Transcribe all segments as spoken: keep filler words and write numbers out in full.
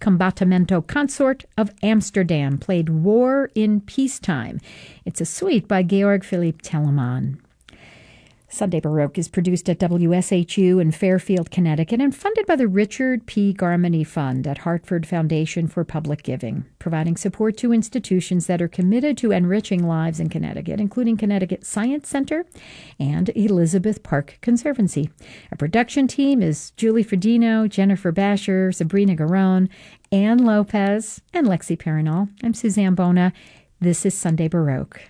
Combattimento Consort of Amsterdam played War in Peacetime. It's a suite by Georg Philipp Telemann. Sunday Baroque is produced at W S H U in Fairfield, Connecticut, and funded by the Richard P. Garmany Fund at Hartford Foundation for Public Giving, providing support to institutions that are committed to enriching lives in Connecticut, including Connecticut Science Center and Elizabeth Park Conservancy. Our production team is Julie Fredino, Jennifer Basher, Sabrina Garone, Ann Lopez, and Lexi Perinall. I'm Suzanne Bona. This is Sunday Baroque.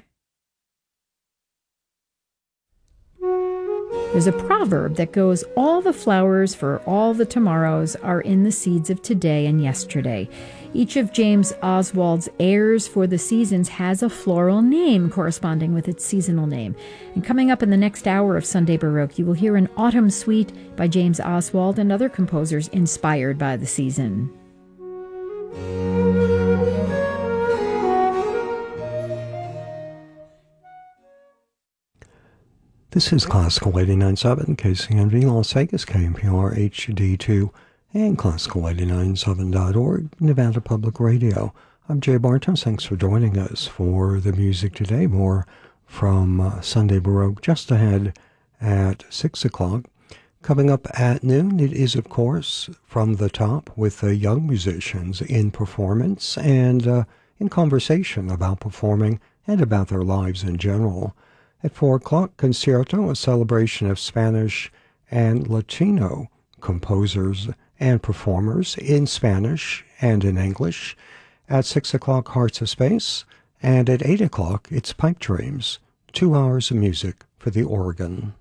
There's a proverb that goes, all the flowers for all the tomorrows are in the seeds of today and yesterday. Each of James Oswald's airs for the seasons has a floral name corresponding with its seasonal name. And coming up in the next hour of Sunday Baroque, you will hear an autumn suite by James Oswald and other composers inspired by the season. This is Classical eighty-nine point seven, K C N V Las Vegas, K M P R H D two, and Classical eighty-nine point seven dot org, Nevada Public Radio. I'm Jay Bartos. Thanks for joining us for the music today. More from uh, Sunday Baroque just ahead at six o'clock. Coming up at noon, it is, of course, From the Top with the young musicians in performance and uh, in conversation about performing and about their lives in general. At four o'clock, Concerto, a celebration of Spanish and Latino composers and performers in Spanish and in English. At six o'clock, Hearts of Space. And at eight o'clock, it's Pipe Dreams, two hours of music for the organ.